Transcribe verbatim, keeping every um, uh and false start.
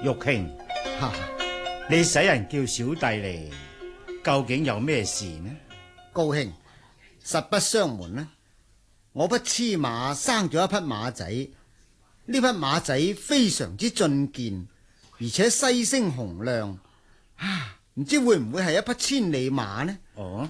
玉卿， 哈， 你使人叫小弟嚟，究竟有咩事呢？ 高兄，實不相瞞呢，我匹雌馬生咗一匹馬仔，呢匹馬仔非常之俊健，而且嘶聲洪亮，啊，唔知會唔會係一匹千里馬呢？ 哦，